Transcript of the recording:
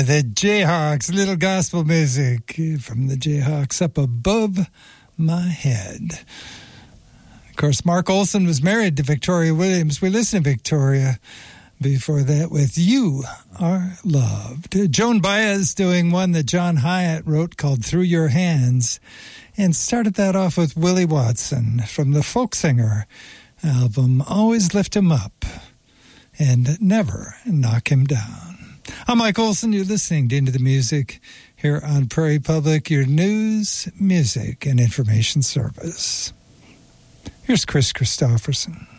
The Jayhawks, little gospel music from the Jayhawks up above my head. Of course, Mark Olson was married to Victoria Williams. We listened to Victoria before that with You Are Loved. Joan Baez doing one that John Hyatt wrote called Through Your Hands, and started that off with Willie Watson from the Folk Singer album, Always Lift Him Up and Never Knock Him Down. I'm Mike Olson. You're listening to Into the Music here on Prairie Public, your news, music, and information service. Here's Chris Christopherson.